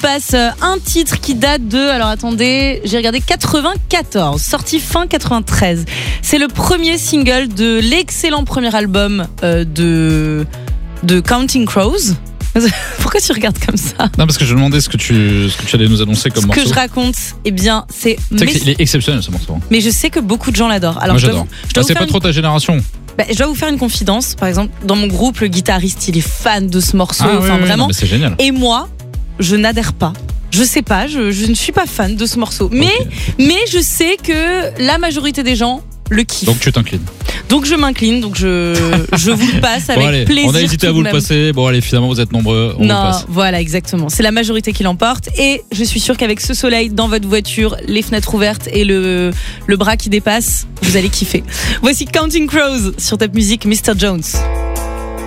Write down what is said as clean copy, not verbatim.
passe un titre qui date de, alors attendez, j'ai regardé 94, sorti fin 93. C'est le premier single de l'excellent premier album de Counting Crows. Pourquoi tu regardes comme ça? Non, parce que je me demandais ce que tu allais nous annoncer comme morceau. Ce que je raconte, eh bien, c'est. Il est exceptionnel ce morceau. Mais je sais que beaucoup de gens l'adorent. Alors, moi j'adore. C'est pas trop ta génération. Je dois vous faire une confidence. Par exemple, dans mon groupe, le guitariste, il est fan de ce morceau. Vraiment. Non, c'est génial. Et moi, je n'adhère pas. Je sais pas, je ne suis pas fan de ce morceau. Mais je sais que la majorité des gens le kiffent. Donc tu t'inclines. Donc je m'incline, donc je vous le passe avec plaisir. On a hésité à vous le passer. Bon allez, finalement vous êtes nombreux. On vous le passe. Voilà, exactement. C'est la majorité qui l'emporte. Et je suis sûre qu'avec ce soleil dans votre voiture, les fenêtres ouvertes et le bras qui dépasse, vous allez kiffer. Voici Counting Crows sur Top Music, Mr. Jones.